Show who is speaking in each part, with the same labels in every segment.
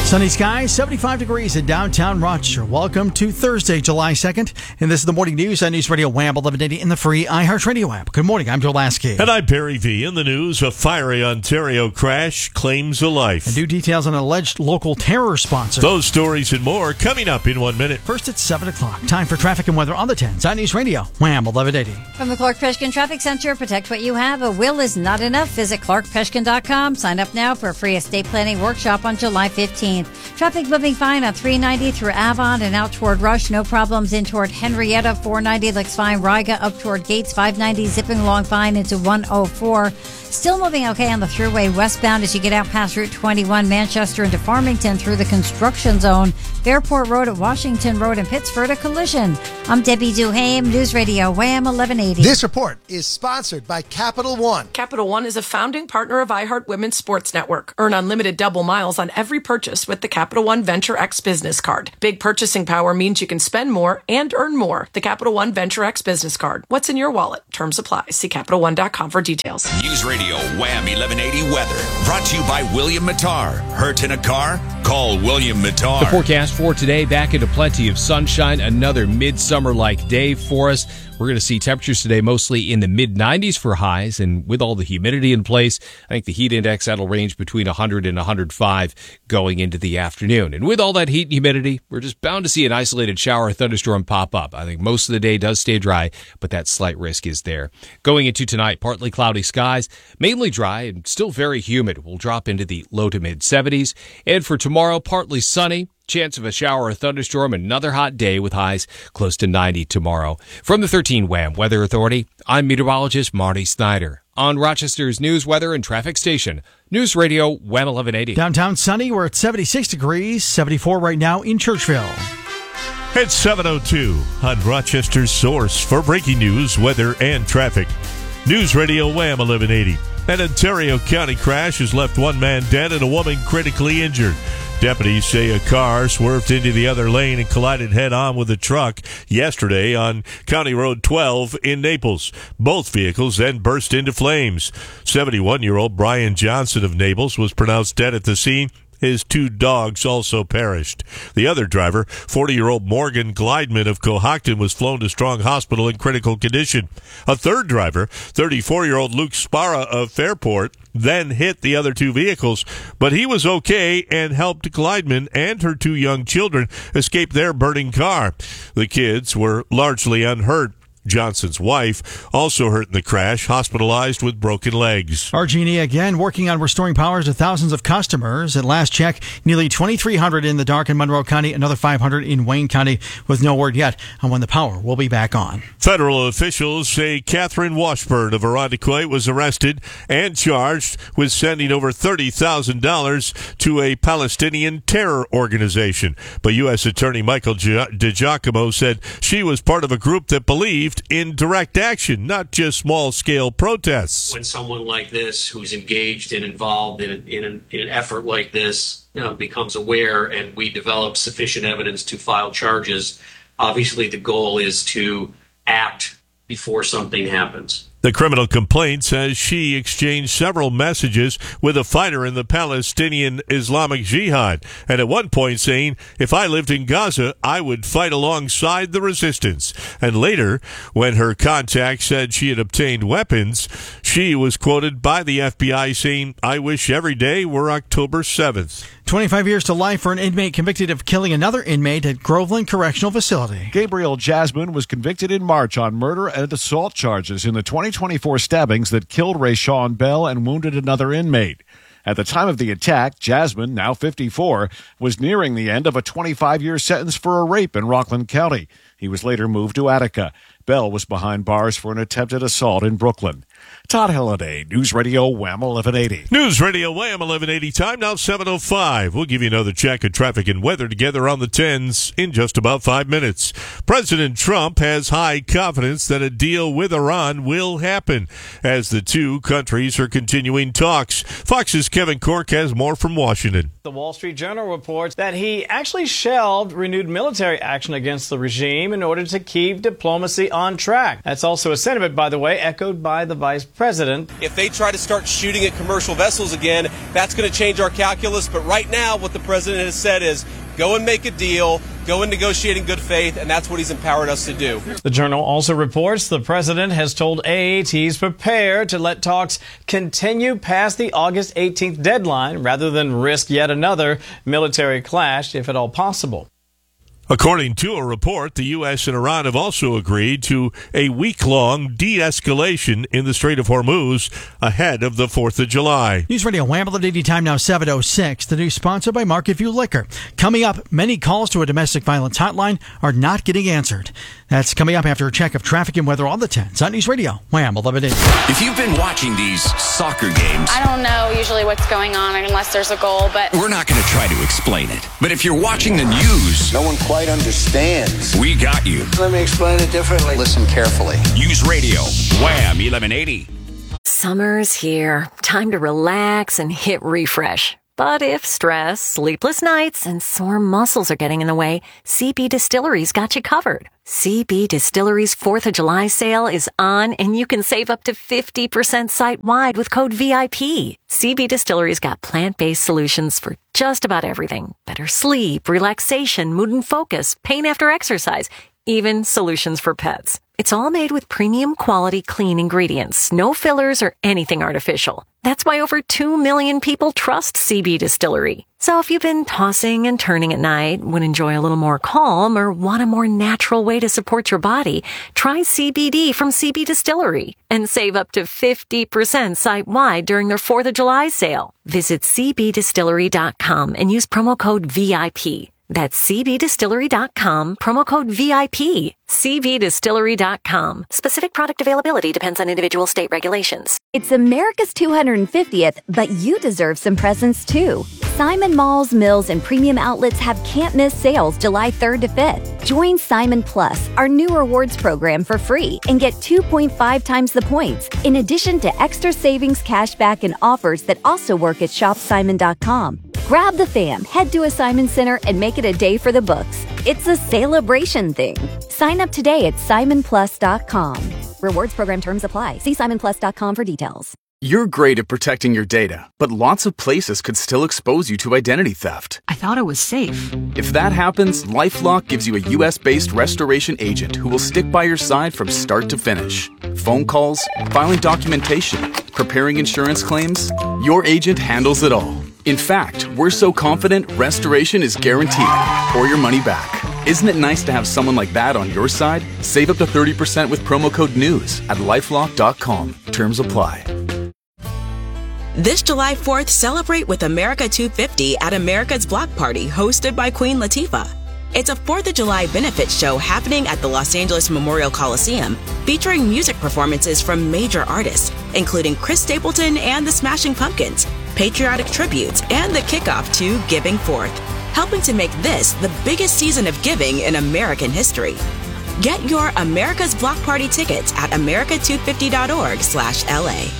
Speaker 1: Sunny skies, 75 degrees in downtown Rochester. Welcome to Thursday, July 2nd. And this is the morning news on News Radio Wham 1180 in the free iHeartRadio app. Good morning, I'm Joe Lasky.
Speaker 2: And I'm Perry V. In the news, a fiery Ontario crash claims a life.
Speaker 1: And new details on an alleged local terror sponsor.
Speaker 2: Those stories and more coming up in 1 minute.
Speaker 1: First at 7 o'clock. Time for traffic and weather on the 10s on News Radio Wham 1180.
Speaker 3: From the Clark Peshkin Traffic Center, protect what you have. A will is not enough. Visit clarkpeshkin.com. Sign up now for a free estate planning workshop on July 15th. Traffic moving fine on 390 through Avon and out toward Rush. No problems in toward Henrietta. 490 looks fine. Riga up toward Gates. 590 zipping along fine into 104. Still moving okay on the thruway westbound as you get out past Route 21, Manchester into Farmington through the construction zone. Fairport Road at Washington Road and Pittsford, a collision. I'm Debbie Duhame, News Radio Wham 1180.
Speaker 4: This report is sponsored by Capital One.
Speaker 5: Capital One is a founding partner of iHeart Women's Sports Network. Earn unlimited double miles on every purchase with the Capital One Venture X business card. Big purchasing power means you can spend more and earn more. The Capital One Venture X business card. What's in your wallet? Terms apply. See CapitalOne.com for details.
Speaker 6: News Radio Wham 1180 weather. Brought to you by William Mattar. Hurt in a car? Call William Mattar.
Speaker 7: The forecast for today, back into plenty of sunshine. Another midsummer-like day for us. We're going to see temperatures today mostly in the mid-90s for highs, and with all the humidity in place, I think the heat index, that'll range between 100 and 105 going into the afternoon. And with all that heat and humidity, we're just bound to see an isolated shower or thunderstorm pop up. I think most of the day does stay dry, but that slight risk is there. Going into tonight, partly cloudy skies, mainly dry and still very humid. We'll drop into the low to mid-70s. And for tomorrow, partly sunny. Chance of a shower or thunderstorm, another hot day with highs close to 90 tomorrow. From the 13 Wham Weather Authority, I'm meteorologist Marty Snyder. On Rochester's news, weather, and traffic station, News Radio Wham 1180.
Speaker 1: Downtown sunny, we're at 76 degrees, 74 right now in Churchville.
Speaker 2: It's 7:02 on Rochester's source for breaking news, weather, and traffic. News Radio Wham 1180. An Ontario County crash has left one man dead and a woman critically injured. Deputies say a car swerved into the other lane and collided head-on with a truck yesterday on County Road 12 in Naples. Both vehicles then burst into flames. 71-year-old Brian Johnson of Naples was pronounced dead at the scene. His two dogs also perished. The other driver, 40-year-old Morgan Glideman of Cohocton, was flown to Strong Hospital in critical condition. A third driver, 34-year-old Luke Sparra of Fairport, then hit the other two vehicles, but he was okay and helped Glideman and her two young children escape their burning car. The kids were largely unhurt. Johnson's wife, also hurt in the crash, hospitalized with broken legs.
Speaker 1: RG&E again working on restoring power to thousands of customers. At last check, nearly 2,300 in the dark in Monroe County, another 500 in Wayne County, with no word yet on when the power will be back on.
Speaker 2: Federal officials say Catherine Washburn of Irondequoit was arrested and charged with sending over $30,000 to a Palestinian terror organization. But U.S. Attorney Michael DiGiacomo said she was part of a group that believed in direct action, not just small-scale protests.
Speaker 8: When someone like this, who's engaged and involved in an effort like this, becomes aware and we develop sufficient evidence to file charges, obviously the goal is to act before something happens.
Speaker 2: The criminal complaint says she exchanged several messages with a fighter in the Palestinian Islamic Jihad, and at one point saying, if I lived in Gaza, I would fight alongside the resistance. And later, when her contact said she had obtained weapons, she was quoted by the FBI saying, I wish every day were October 7th.
Speaker 1: 25 years to life for an inmate convicted of killing another inmate at Groveland Correctional Facility.
Speaker 9: Gabriel Jasmine was convicted in March on murder and assault charges in the 2024 stabbings that killed Rayshawn Bell and wounded another inmate. At the time of the attack, Jasmine, now 54, was nearing the end of a 25-year sentence for a rape in Rockland County. He was later moved to Attica. Bell was behind bars for an attempted assault in Brooklyn. Todd Halliday, News Radio Wham 1180.
Speaker 2: News Radio Wham 1180 time, now 7:05. We'll give you another check of traffic and weather together on the 10s in just about 5 minutes. President Trump has high confidence that a deal with Iran will happen as the two countries are continuing talks. Fox's Kevin Cork has more from Washington.
Speaker 10: The Wall Street Journal reports that he actually shelved renewed military action against the regime in order to keep diplomacy on track. That's also a sentiment, by the way, echoed by the vice president.
Speaker 11: If they try to start shooting at commercial vessels again, that's going to change our calculus. But right now, what the president has said is go and make a deal, go and negotiate in good faith, and that's what he's empowered us to do.
Speaker 10: The Journal also reports the president has told AAT he's prepared to let talks continue past the August 18th deadline rather than risk yet another military clash, if at all possible.
Speaker 2: According to a report, the U.S. and Iran have also agreed to a week-long de-escalation in the Strait of Hormuz ahead of the 4th of July.
Speaker 1: News Radio Wham! 1180 time now 7:06. The news sponsored by Market View Liquor. Coming up, many calls to a domestic violence hotline are not getting answered. That's coming up after a check of traffic and weather on the 10s on News Radio Wham! 1180.
Speaker 6: If you've been watching these soccer games,
Speaker 12: I don't know usually what's going on unless there's a goal, but
Speaker 6: we're not going to try to explain it. But if you're watching the news,
Speaker 13: no one quite understands.
Speaker 6: We got you.
Speaker 13: Let me explain it differently. Listen carefully.
Speaker 6: News Radio Wham! 1180.
Speaker 14: Summer's here. Time to relax and hit refresh. But if stress, sleepless nights, and sore muscles are getting in the way, CB Distillery's got you covered. CB Distillery's 4th of July sale is on, and you can save up to 50% site-wide with code VIP. CB Distillery's got plant-based solutions for just about everything. Better sleep, relaxation, mood and focus, pain after exercise, even solutions for pets. It's all made with premium quality clean ingredients, no fillers or anything artificial. That's why over 2 million people trust CB Distillery. So if you've been tossing and turning at night, would enjoy a little more calm, or want a more natural way to support your body, try CBD from CB Distillery and save up to 50% site-wide during their 4th of July sale. Visit cbdistillery.com and use promo code VIP. That's cbdistillery.com, promo code VIP. cbdistillery.com. Specific product availability depends on individual state regulations.
Speaker 15: It's America's 250th, but you deserve some presents too. Simon Malls, Mills, and Premium Outlets have can't-miss sales July 3rd to 5th. Join Simon Plus, our new rewards program, for free and get 2.5 times the points, in addition to extra savings, cashback, and offers that also work at shopsimon.com. Grab the fam, head to a Simon Center, and make it a day for the books. It's a celebration thing. Sign up today at simonplus.com. Rewards program terms apply. See simonplus.com for details.
Speaker 16: You're great at protecting your data, but lots of places could still expose you to identity theft.
Speaker 17: I thought it was safe.
Speaker 16: If that happens, LifeLock gives you a U.S.-based restoration agent who will stick by your side from start to finish. Phone calls, filing documentation, preparing insurance claims, your agent handles it all. In fact, we're so confident restoration is guaranteed, or your money back. Isn't it nice to have someone like that on your side? Save up to 30% with promo code NEWS at LifeLock.com. Terms apply.
Speaker 18: This July 4th, celebrate with America 250 at America's Block Party, hosted by Queen Latifah. It's a 4th of July benefit show happening at the Los Angeles Memorial Coliseum, featuring music performances from major artists, including Chris Stapleton and the Smashing Pumpkins, patriotic tributes, and the kickoff to Giving Forth, helping to make this the biggest season of giving in American history. Get your America's Block Party tickets at america250.org/LA.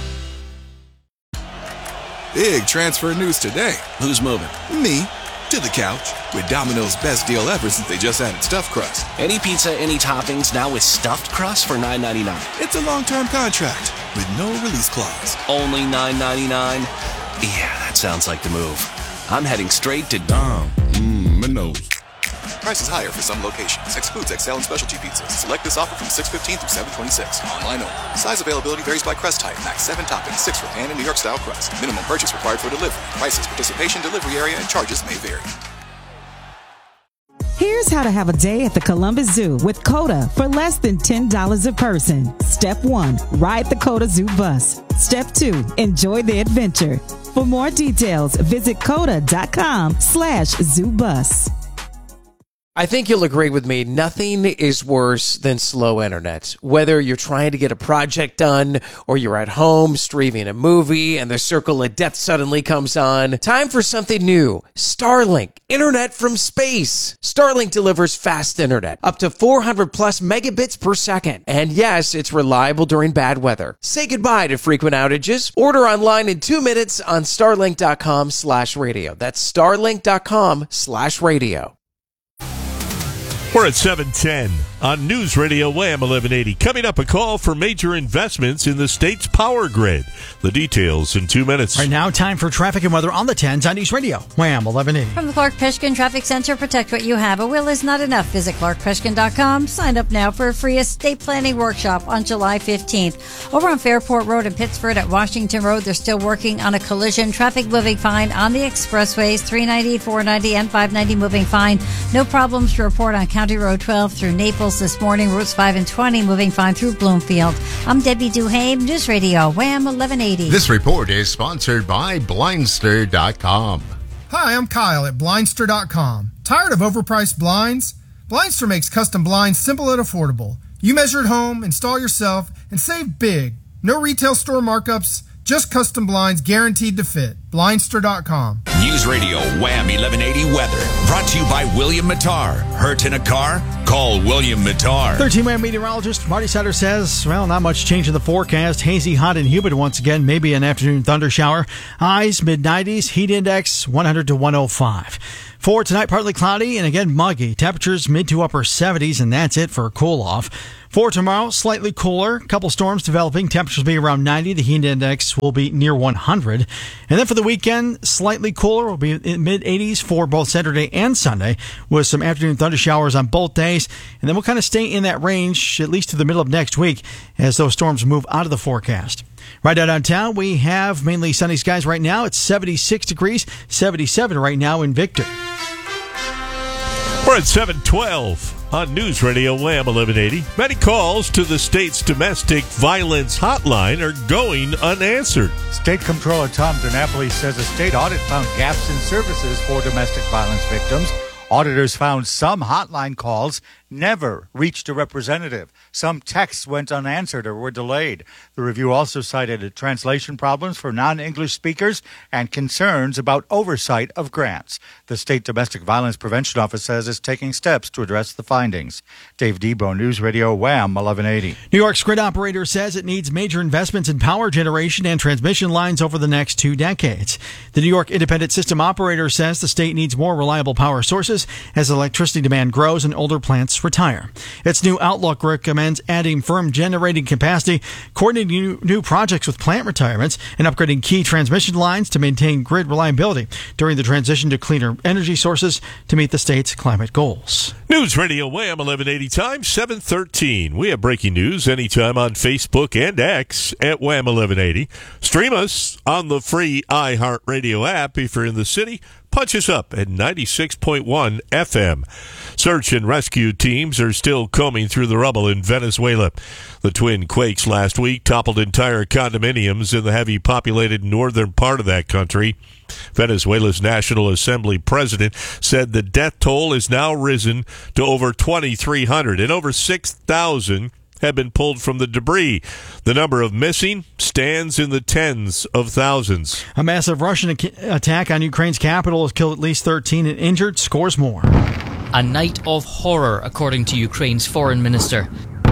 Speaker 19: Big transfer news today.
Speaker 20: Who's moving?
Speaker 19: Me. To the couch. With Domino's best deal ever since they just added stuffed crust.
Speaker 20: Any pizza, any toppings, now with stuffed crust for $9.99.
Speaker 19: It's a long-term contract with no release clause.
Speaker 20: Only $9.99? Yeah, that sounds like the move. I'm heading straight to
Speaker 19: Domino's. Prices higher for some locations. Excludes XL and specialty pizzas. Select this offer from 6/15 through 7/26. Online only. Size availability varies by crust type. Max 7 toppings, 6 for pan and New York style crust. Minimum purchase required for delivery. Prices, participation, delivery area, and charges may vary.
Speaker 21: Here's how to have a day at the Columbus Zoo with COTA for less than $10 a person. Step 1, ride the COTA Zoo bus. Step 2, enjoy the adventure. For more details, visit COTA.com/ZooBus.
Speaker 22: I think you'll agree with me, nothing is worse than slow internet. Whether you're trying to get a project done or you're at home streaming a movie and the circle of death suddenly comes on, time for something new. Starlink, internet from space. Starlink delivers fast internet, up to 400 plus megabits per second. And yes, it's reliable during bad weather. Say goodbye to frequent outages. Order online in 2 minutes on starlink.com/radio. That's starlink.com/radio.
Speaker 2: We're at 7:10. on News Radio Wham 1180. Coming up, a call for major investments in the state's power grid. The details in 2 minutes.
Speaker 1: Right now, time for traffic and weather on the 10s on News Radio Wham 1180.
Speaker 3: From the Clark Peshkin Traffic Center, protect what you have. A will is not enough. Visit clarkpeshkin.com. Sign up now for a free estate planning workshop on July 15th. Over on Fairport Road in Pittsford at Washington Road, they're still working on a collision. Traffic moving fine on the expressways, 390, 490, and 590 moving fine. No problems to report on County Road 12 through Naples this morning. Routes 5 and 20 moving fine through Bloomfield. I'm Debbie Duhame, News Radio Wham 1180.
Speaker 17: This report is sponsored by Blindster.com.
Speaker 23: Hi, I'm Kyle at Blindster.com. Tired of overpriced blinds? Blindster makes custom blinds simple and affordable. You measure at home, install yourself, and save big. No retail store markups, just custom blinds guaranteed to fit. Blindster.com.
Speaker 6: News Radio Wham 1180 weather. Brought to you by William Mattar. Hurt in a car? Call William Mattar.
Speaker 1: 13-man meteorologist Marty Sutter says, well, not much change in the forecast. Hazy, hot, and humid once again. Maybe an afternoon thunder shower. Highs mid-90s. Heat index 100 to 105. For tonight, partly cloudy and again muggy. Temperatures mid to upper 70s, and that's it for a cool-off. For tomorrow, slightly cooler. A couple storms developing. Temperatures will be around 90. The heat index will be near 100. And then for the weekend, slightly cooler. Will be in mid-80s for both Saturday and Sunday, with some afternoon thunder showers on both days. And then we'll kind of stay in that range at least to the middle of next week as those storms move out of the forecast. Right now downtown, we have mainly sunny skies right now. It's 76 degrees, 77 right now in Victor.
Speaker 2: We're at 712 on News Radio Wham 1180. Many calls to the state's domestic violence hotline are going unanswered.
Speaker 24: State Comptroller Tom DiNapoli says a state audit found gaps in services for domestic violence victims. Auditors found some hotline calls never reached a representative. Some texts went unanswered or were delayed. The review also cited translation problems for non-English speakers and concerns about oversight of grants. The State Domestic Violence Prevention Office says it's taking steps to address the findings. Dave Debo, News Radio Wham 1180.
Speaker 1: New York's grid operator says it needs major investments in power generation and transmission lines over the next 2 decades. The New York Independent System Operator says the state needs more reliable power sources as electricity demand grows and older plants retire. Its new outlook recommends adding firm generating capacity, coordinating new projects with plant retirements, and upgrading key transmission lines to maintain grid reliability during the transition to cleaner energy sources to meet the state's climate goals.
Speaker 2: News Radio Wham 1180 time 7:13. We have breaking news anytime on Facebook and X at Wham 1180. Stream us on the free iHeartRadio app if you're in the city. Punch us up at 96.1 FM. Search and rescue teams are still combing through the rubble in Venezuela. The twin quakes last week toppled entire condominiums in the heavy populated northern part of that country. Venezuela's National Assembly president said the death toll has now risen to over 2,300 and over 6,000 have been pulled from the debris. The number of missing stands in the tens of thousands.
Speaker 1: A massive Russian attack on Ukraine's capital has killed at least 13 and injured scores more.
Speaker 25: A night of horror, according to Ukraine's foreign minister.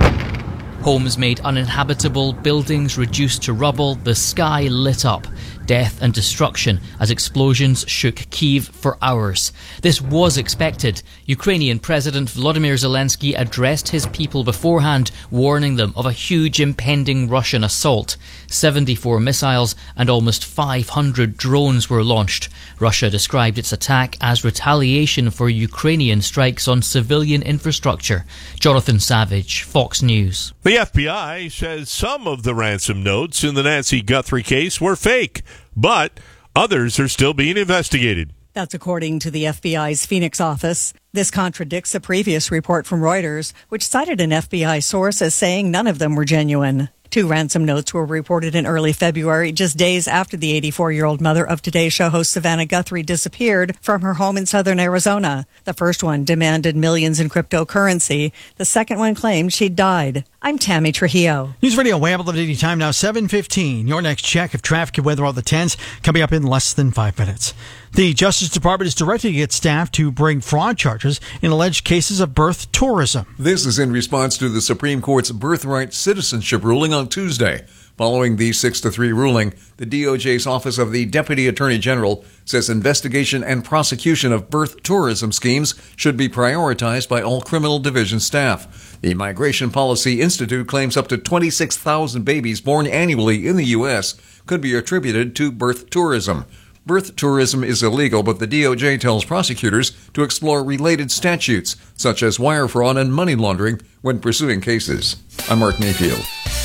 Speaker 25: Homes made uninhabitable, buildings reduced to rubble, the sky lit up. Death and destruction as explosions shook Kyiv for hours. This was expected. Ukrainian President Volodymyr Zelensky addressed his people beforehand, warning them of a huge impending Russian assault. 74 missiles and almost 500 drones were launched. Russia described its attack as retaliation for Ukrainian strikes on civilian infrastructure. Jonathan Savage, Fox News.
Speaker 2: The FBI says some of the ransom notes in the Nancy Guthrie case were fake, but others are still being investigated.
Speaker 26: That's according to the FBI's Phoenix office. This contradicts a previous report from Reuters, which cited an FBI source as saying none of them were genuine. 2 ransom notes were reported in early February, just days after the 84-year-old mother of Today Show host Savannah Guthrie disappeared from her home in southern Arizona. The first one demanded millions in cryptocurrency. The second one claimed she'd died. I'm Tammy Trujillo.
Speaker 1: News Radio Wham 1180 time now 7:15. Your next check of traffic and weather on the 10s coming up in less than 5 minutes. The Justice Department is directing its staff to bring fraud charges in alleged cases of birth tourism.
Speaker 27: This is in response to the Supreme Court's birthright citizenship ruling on Tuesday.
Speaker 4: Following the 6-3 ruling, the DOJ's Office of the Deputy Attorney General says investigation and prosecution of birth tourism schemes should be prioritized by all criminal division staff. The Migration Policy Institute claims up to 26,000 babies born annually in the U.S. could be attributed to birth tourism. Birth tourism is illegal, but the DOJ tells prosecutors to explore related statutes, such as wire fraud and money laundering, when pursuing cases. I'm Mark Mayfield.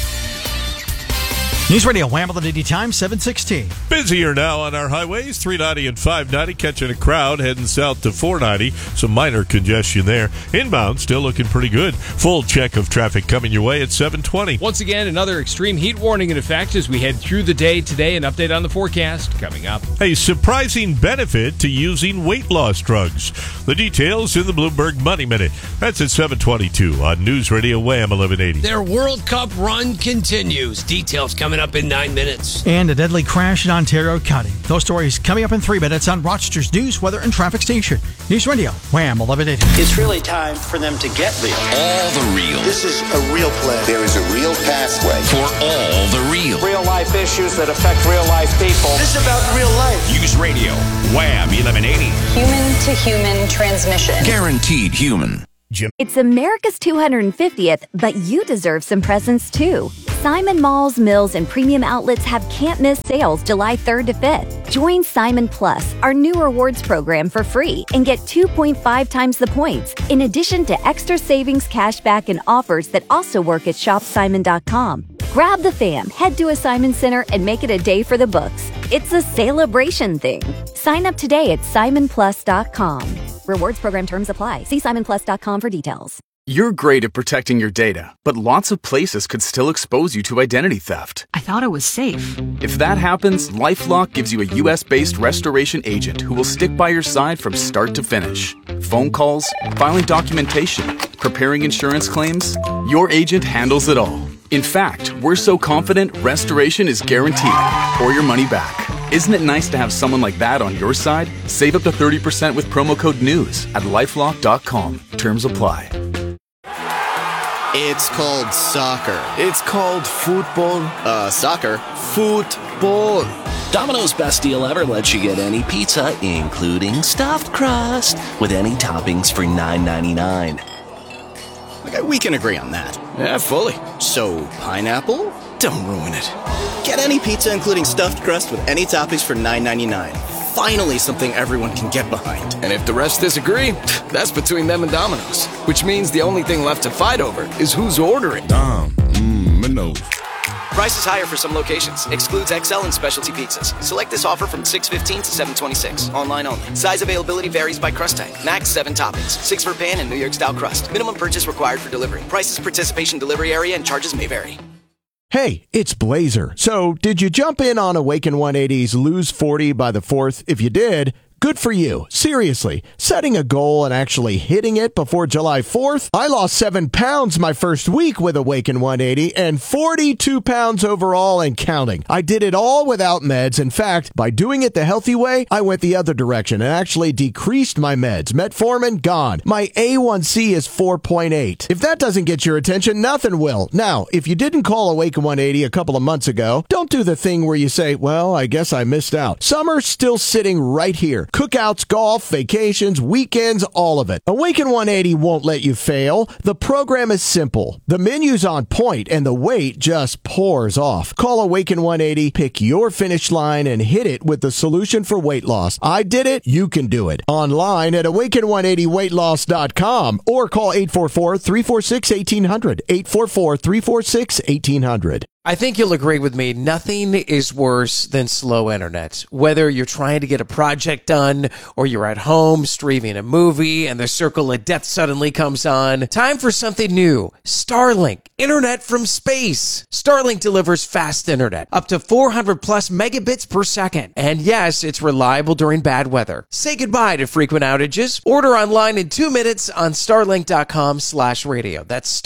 Speaker 1: News Radio Wham! 1180 Times, 716.
Speaker 2: Busier now on our highways, 390 and 590, catching a crowd heading south to 490. Some minor congestion there. Inbound, still looking pretty good. Full check of traffic coming your way at 720.
Speaker 5: Once again, another extreme heat warning in effect as we head through the day today. An update on the forecast coming up.
Speaker 2: A surprising benefit to using weight loss drugs. The details in the Bloomberg Money Minute. That's at 722 on News Radio Wham! 1180.
Speaker 7: Their World Cup run continues. Details coming up in 9 minutes.
Speaker 1: And a deadly crash in Ontario County. Those stories coming up in 3 minutes on Rochester's News, Weather, and Traffic Station. News Radio, Wham! 1180.
Speaker 8: It's really time for them to get real.
Speaker 6: All the real.
Speaker 13: This is a real plan. There is a real pathway.
Speaker 6: For all the real.
Speaker 8: Real life issues that affect real life people.
Speaker 13: This is about real life.
Speaker 6: News Radio, Wham! 1180.
Speaker 9: Human to human transmission.
Speaker 6: Guaranteed human.
Speaker 15: It's America's 250th, but you deserve some presents too. Simon Malls, Mills, and Premium Outlets have can't-miss sales July 3rd to 5th. Join Simon Plus, our new rewards program, for free and get 2.5 times the points, in addition to extra savings, cashback, and offers that also work at shopsimon.com. Grab the fam, head to a Simon Center, and make it a day for the books. It's a celebration thing. Sign up today at simonplus.com. Rewards program terms apply. See simonplus.com for details.
Speaker 16: You're great at protecting your data, but lots of places could still expose you to identity theft.
Speaker 11: I thought it was safe.
Speaker 16: If that happens, LifeLock gives you a U.S.-based restoration agent who will stick by your side from start to finish. Phone calls, filing documentation, preparing insurance claims, your agent handles it all. In fact, we're so confident restoration is guaranteed or your money back. Isn't it nice to have someone like that on your side? Save up to 30% with promo code NEWS at LifeLock.com. Terms apply.
Speaker 27: It's called soccer. It's called football. Soccer. Football.
Speaker 20: Domino's best deal ever lets you get any pizza, including stuffed crust, with any toppings for $9.99.
Speaker 27: Okay, we can agree on that. Yeah, fully. So, pineapple? Don't ruin it. Get any pizza including stuffed crust with any toppings for $9.99. Finally something everyone can get behind.
Speaker 7: And if the rest disagree, that's between them and Domino's. Which means the only thing left to fight over is who's ordering.
Speaker 19: Domino's.
Speaker 28: Price is higher for some locations. Excludes XL and specialty pizzas. Select this offer from 6/15 to 7/26. Online only. Size availability varies by crust type. Max 7 toppings. 6 for pan and New York style crust. Minimum purchase required for delivery. Prices, participation, delivery area, and charges may vary.
Speaker 29: Hey, it's Blazer. So, did you jump in on Awaken 180's Lose 40 by the 4th? If you did, good for you. Seriously, setting a goal and actually hitting it before July 4th? I lost 7 pounds my first week with Awaken 180 and 42 pounds overall and counting. I did it all without meds. In fact, by doing it the healthy way, I went the other direction and actually decreased my meds. Metformin, gone. My A1C is 4.8. If that doesn't get your attention, nothing will. Now, if you didn't call Awaken 180 a couple of months ago, don't do the thing where you say, well, I guess I missed out. Summer's still sitting right here. Cookouts, golf, vacations, weekends, all of it. Awaken 180 won't let you fail. The program is simple. The menu's on point and the weight just pours off. Call Awaken 180, pick your finish line, and hit it with the solution for weight loss. I did it. You can do it. Online at awaken180weightloss.com or call 844-346-1800. 844-346-1800.
Speaker 22: I think you'll agree with me, nothing is worse than slow internet. Whether you're trying to get a project done or you're at home streaming a movie and the circle of death suddenly comes on, time for something new. Starlink, internet from space. Starlink delivers fast internet, up to 400 plus megabits per second. And yes, it's reliable during bad weather. Say goodbye to frequent outages. Order online in 2 minutes on starlink.com/radio. That's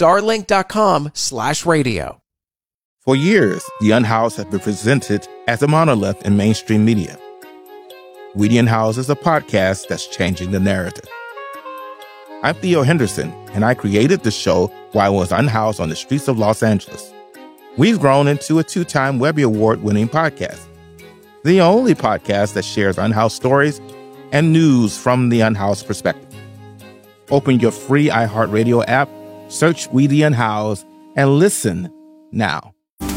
Speaker 22: starlink.com/radio.
Speaker 30: For years, The Unhoused has been presented as a monolith in mainstream media. We the Unhoused is a podcast that's changing the narrative. I'm Theo Henderson, and I created the show while I was unhoused on the streets of Los Angeles. We've grown into a 2-time Webby Award-winning podcast, the only podcast that shares unhoused stories and news from the unhoused perspective. Open your free iHeartRadio app, search We the Unhoused, and listen now.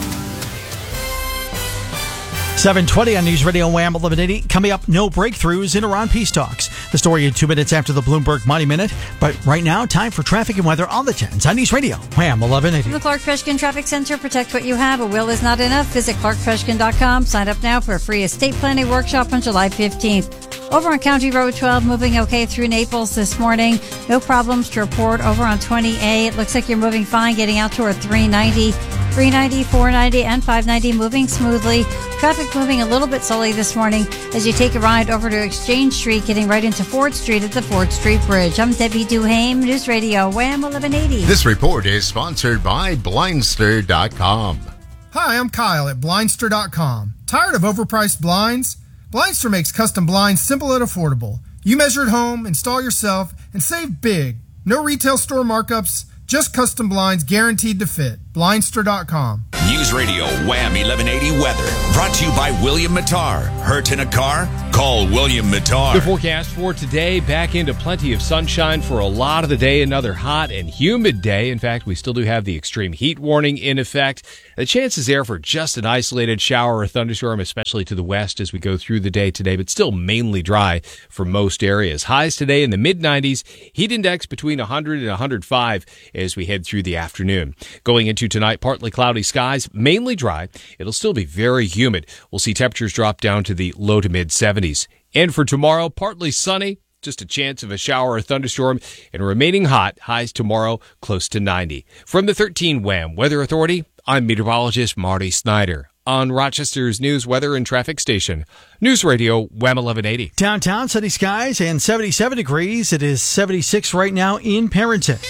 Speaker 1: 7:20 on News Radio Wham 1180. Coming up, no breakthroughs in Iran peace talks. The story in 2 minutes after the Bloomberg Money Minute. But right now, time for traffic and weather on the 10s on News Radio Wham 1180.
Speaker 3: From the Clark Freshkin Traffic Center, protect what you have. A will is not enough. Visit clarkfreshkin.com. Sign up now for a free estate planning workshop on July 15th. Over on County Road 12, moving okay through Naples this morning. No problems to report over on 20A. It looks like you're moving fine, getting out toward 390. 390, 490, and 590 moving smoothly. Traffic moving a little bit slowly this morning as you take a ride over to Exchange Street, getting right into Ford Street at the Ford Street Bridge. I'm Debbie Duhame, News Radio Wham 1180.
Speaker 10: This report is sponsored by Blindster.com.
Speaker 11: Hi, I'm Kyle at Blindster.com. Tired of overpriced blinds? Blindster makes custom blinds simple and affordable. You measure at home, install yourself, and save big. No retail store markups, just custom blinds guaranteed to fit. Blindster.com.
Speaker 6: News Radio Wham 1180 weather. Brought to you by William Mattar. Hurt in a car? Call William Mattar.
Speaker 5: The forecast for today, back into plenty of sunshine for a lot of the day. Another hot and humid day. In fact, we still do have the extreme heat warning in effect. The chances there for just an isolated shower or thunderstorm, especially to the west as we go through the day today, but still mainly dry for most areas. Highs today in the mid-90s. Heat index between 100 and 105 as we head through the afternoon. Going into tonight, partly cloudy skies, mainly dry. It'll still be very humid. We'll see temperatures drop down to the low to mid-70s. And for tomorrow, partly sunny, just a chance of a shower or thunderstorm, and remaining hot, highs tomorrow close to 90. From the 13 Wham Weather Authority, I'm meteorologist Marty Snyder on Rochester's news, weather, and traffic station, News Radio Wham 1180.
Speaker 1: Downtown, sunny skies and 77 degrees. It is 76 right now in Parenton.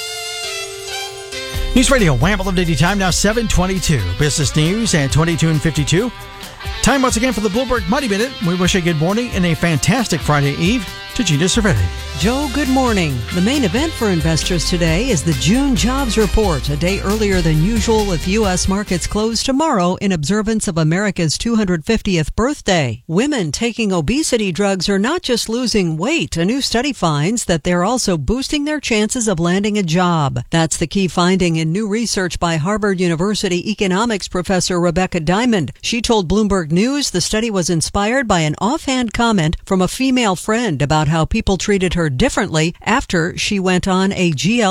Speaker 1: News Radio Wham 1180 time now 7:22. Business news at 22 and 52. Time once again for the Bloomberg Money Minute. We wish a good morning and a fantastic Friday Eve to Gina Cervetti.
Speaker 12: Joe, good morning. The main event for investors today is the June jobs report, a day earlier than usual if U.S. markets close tomorrow in observance of America's 250th birthday. Women taking obesity drugs are not just losing weight. A new study finds that they're also boosting their chances of landing a job. That's the key finding in new research by Harvard University economics professor Rebecca Diamond. She told Bloomberg News the study was inspired by an offhand comment from a female friend about how people treated her differently after she went on a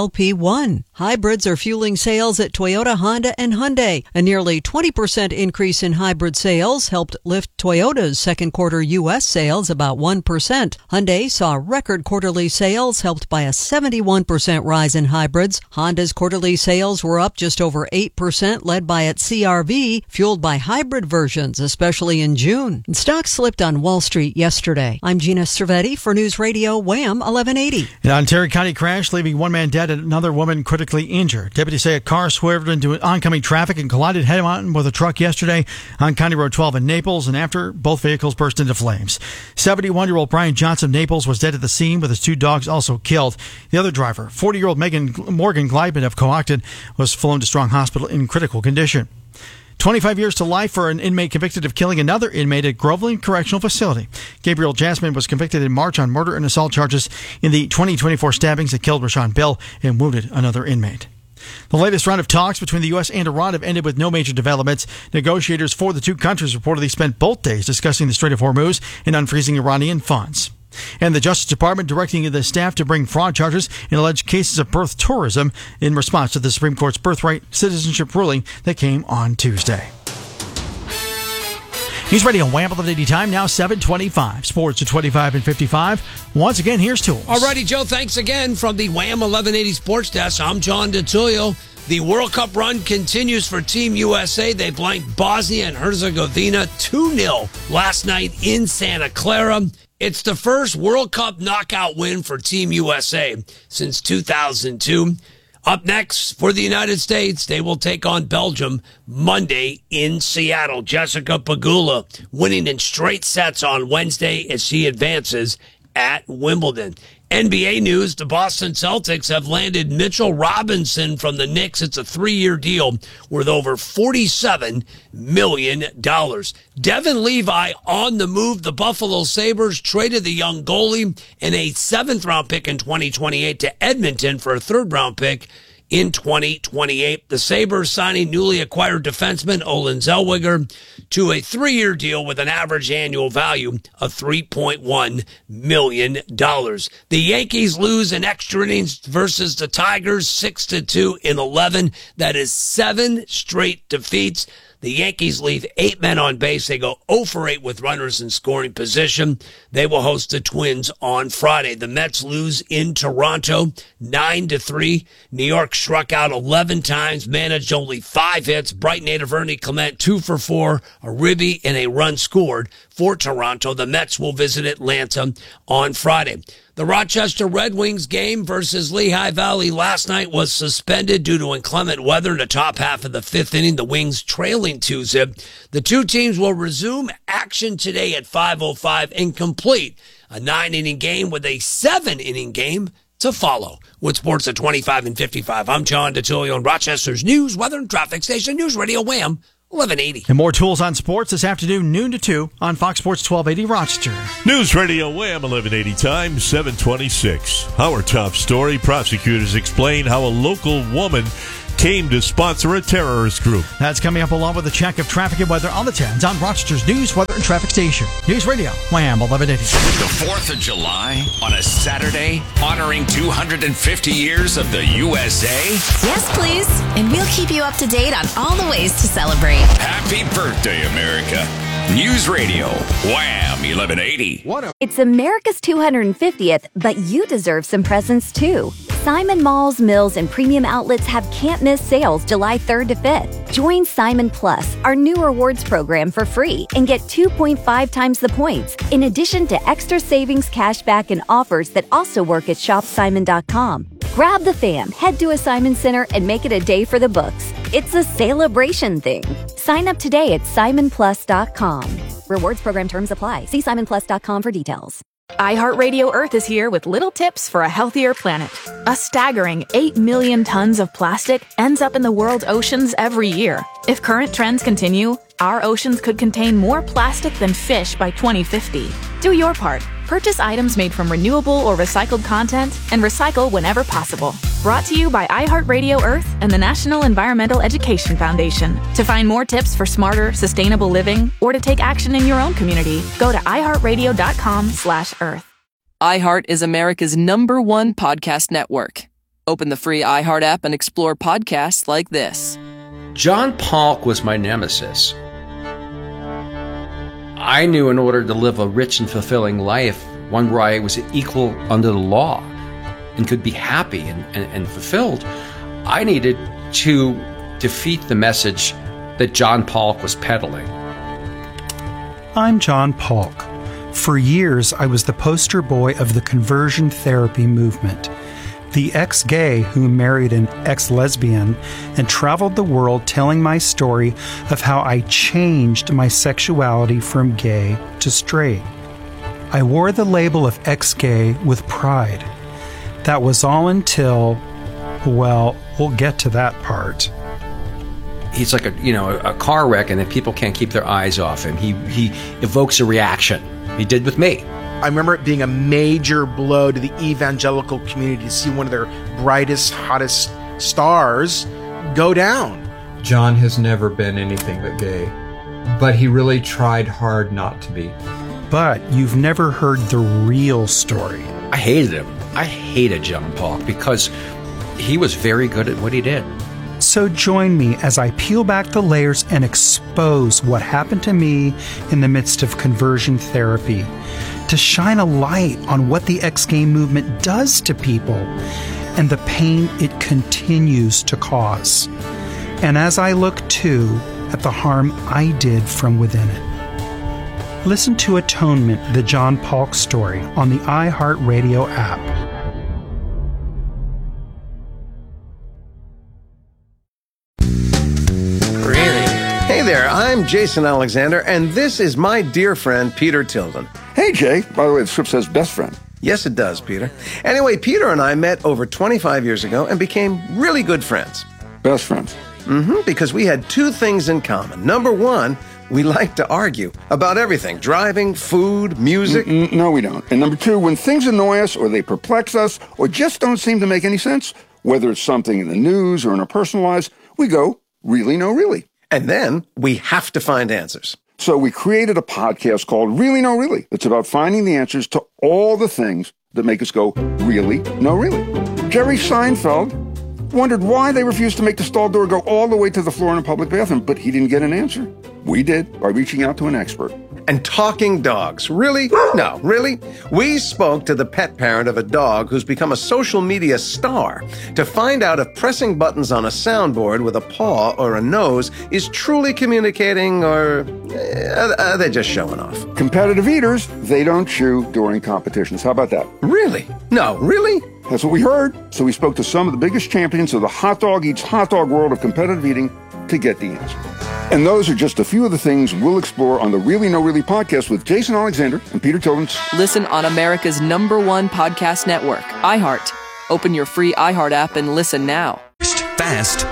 Speaker 12: GLP-1. Hybrids are fueling sales at Toyota, Honda, and Hyundai. A nearly 20% increase in hybrid sales helped lift Toyota's second quarter U.S. sales about 1%. Hyundai saw record quarterly sales helped by a 71% rise in hybrids. Honda's quarterly sales were up just over 8%, led by its CR-V, fueled by hybrid versions, especially in June. Stocks slipped on Wall Street yesterday. I'm Gina Cervetti for News Radio Wham 1180.
Speaker 1: An Ontario County crash leaving one man dead and another woman critically injured. Deputies say a car swerved into oncoming traffic and collided head-on with a truck yesterday on County Road 12 in Naples, and after, both vehicles burst into flames. 71-year-old Brian Johnson of Naples was dead at the scene with his two dogs also killed. The other driver, 40-year-old Morgan Gleibman of Coacton, was flown to Strong Hospital in critical condition. 25 years to life for an inmate convicted of killing another inmate at Groveland Correctional Facility. Gabriel Jasmine was convicted in March on murder and assault charges in the 2024 stabbings that killed Rashawn Bill and wounded another inmate. The latest round of talks between the U.S. and Iran have ended with no major developments. Negotiators for the two countries reportedly spent both days discussing the Strait of Hormuz and unfreezing Iranian funds. And the Justice Department directing the staff to bring fraud charges in alleged cases of birth tourism in response to the Supreme Court's birthright citizenship ruling that came on Tuesday. News Radio Wham 1180 time now 7:25. Sports at 25 and 55. Once again, here's Tools.
Speaker 14: Alrighty, Joe. Thanks again from the Wham 1180 Sports Desk. I'm John DeTullio. The World Cup run continues for Team USA. They blanked Bosnia and Herzegovina 2-0 last night in Santa Clara. It's the first World Cup knockout win for Team USA since 2002. Up next for the United States, they will take on Belgium Monday in Seattle. Jessica Pegula winning in straight sets on Wednesday as she advances at Wimbledon. NBA news, the Boston Celtics have landed Mitchell Robinson from the Knicks. It's a 3-year deal worth over $47 million. Devin Levi on the move. The Buffalo Sabres traded the young goalie and a 7th-round pick in 2028 to Edmonton for a 3rd-round pick in 2028. The Sabres signing newly acquired defenseman Olin Zellweger to a 3-year deal with an average annual value of $3.1 million. The Yankees lose in extra innings versus the Tigers 6-2 in 11. That is 7 straight defeats. The Yankees leave 8 men on base. They go 0 for 8 with runners in scoring position. They will host the Twins on Friday. The Mets lose in Toronto 9-3. New York struck out 11 times, managed only 5 hits. Bright native Ernie Clement 2 for 4, a ribby and a run scored for Toronto. The Mets will visit Atlanta on Friday. The Rochester Red Wings game versus Lehigh Valley last night was suspended due to inclement weather in the top half of the 5th inning. The Wings trailing 2-0. The two teams will resume action today at 5:05 and complete a 9-inning game with a 7-inning game to follow. With sports at 25 and 55, I'm John DeTullio on Rochester's news, weather, and traffic station, News Radio Wham! 1180.
Speaker 1: And more tools on sports this afternoon, noon to 2 on Fox Sports 1280 Rochester.
Speaker 2: News Radio Wham! 1180 time, 726. Our top story, prosecutors explain how a local woman came to sponsor a terrorist group.
Speaker 1: That's coming up along with a check of traffic and weather on the 10s on Rochester's news, weather, and traffic station. News Radio, Wham! 1180.
Speaker 6: The 4th of July on a Saturday, honoring 250 years of the USA.
Speaker 4: Yes, please. And we'll keep you up to date on all the ways to celebrate.
Speaker 6: Happy birthday, America. News Radio, Wham! 1180.
Speaker 15: It's America's 250th, but you deserve some presents too. Simon Malls, Mills, and Premium Outlets have can't-miss sales July 3rd to 5th. Join Simon Plus, our new rewards program, for free and get 2.5 times the points, in addition to extra savings, cashback, and offers that also work at shopsimon.com. Grab the fam, head to a Simon Center, and make it a day for the books. It's a celebration thing. Sign up today at simonplus.com. Rewards program terms apply. See simonplus.com for details.
Speaker 8: iHeartRadio Earth is here with little tips for a healthier planet. A staggering 8 million tons of plastic ends up in the world's oceans every year. If current trends continue, our oceans could contain more plastic than fish by 2050. Do your part. Purchase items made from renewable or recycled content and recycle whenever possible. Brought to you by iHeartRadio Earth and the National Environmental Education Foundation. To find more tips for smarter, sustainable living or to take action in your own community, go to iHeartRadio.com/Earth.
Speaker 17: iHeart is America's #1 podcast network. Open the free iHeart app and explore podcasts like this.
Speaker 18: John Polk was my nemesis. I knew in order to live a rich and fulfilling life, one where I was equal under the law and could be happy and fulfilled, I needed to defeat the message that John Polk was peddling.
Speaker 21: I'm John Polk. For years, I was the poster boy of the conversion therapy movement. The ex-gay who married an ex-lesbian and traveled the world telling my story of how I changed my sexuality from gay to straight. I wore the label of ex-gay with pride. That was all until, well, we'll get to that part.
Speaker 18: He's like a car wreck, and then people can't keep their eyes off him. He evokes a reaction. He did with me.
Speaker 23: I remember it being a major blow to the evangelical community to see one of their brightest, hottest stars go down.
Speaker 24: John has never been anything but gay, but he really tried hard not to be.
Speaker 21: But you've never heard the real story.
Speaker 18: I hated him. I hated John Polk because he was very good at what he did.
Speaker 21: So join me as I peel back the layers and expose what happened to me in the midst of conversion therapy, to shine a light on what the ex-gay movement does to people and the pain it continues to cause. And as I look, too, at the harm I did from within it. Listen to Atonement, the John Polk story, on the iHeartRadio app.
Speaker 25: Hey there, I'm Jason Alexander, and this is my dear friend, Peter Tilden.
Speaker 26: Hey, Jay. By the way, the script says best friend.
Speaker 25: Yes, it does, Peter. Anyway, Peter and I met over 25 years ago and became really good friends.
Speaker 7: Best friends?
Speaker 25: Because we had two things in common. Number one, we like to argue about everything. Driving, food, music.
Speaker 7: No, we don't. And number two, when things annoy us or they perplex us or just don't seem to make any sense, whether it's something in the news or in our personal lives, we go, really, no, really.
Speaker 25: And then we have to find answers.
Speaker 7: So we created a podcast called Really, No, Really. It's about finding the answers to all the things that make us go, really, no, really. Jerry Seinfeld wondered why they refused to make the stall door go all the way to the floor in a public bathroom, but he didn't get an answer. We did, by reaching out to an expert.
Speaker 25: And talking dogs. Really? No, really? We spoke to the pet parent of a dog who's become a social media star to find out if pressing buttons on a soundboard with a paw or a nose is truly communicating, or are they just showing off?
Speaker 7: Competitive eaters, they don't chew during competitions. How about that?
Speaker 25: Really? No, really?
Speaker 7: That's what we heard. So we spoke to some of the biggest champions of the hot dog eats hot dog world of competitive eating to get the answer. And those are just a few of the things we'll explore on the Really No Really podcast with Jason Alexander and Peter Tillins.
Speaker 17: Listen on America's #1 podcast network, iHeart. Open your free iHeart app and listen now.
Speaker 6: Fast,